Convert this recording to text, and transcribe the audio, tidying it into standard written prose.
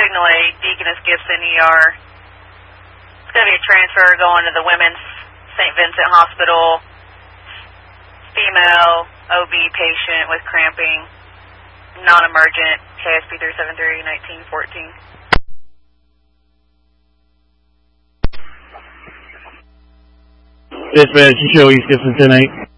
Signal 8, Deaconess Gibson, ER. It's going to be a transfer going to the Women's St. Vincent Hospital. Female OB patient with cramping, non-emergent, KSP 373 1914. Dispatch, you show East Gibson 10-8.